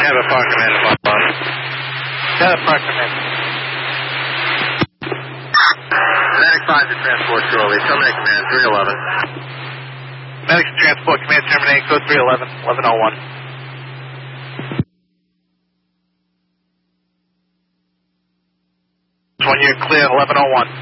have a park command above us. Got a park command. Medic 5 to transport shortly. Terminate command 311. Medics to transport command terminate, code 311, 1101. One year clear, 1101.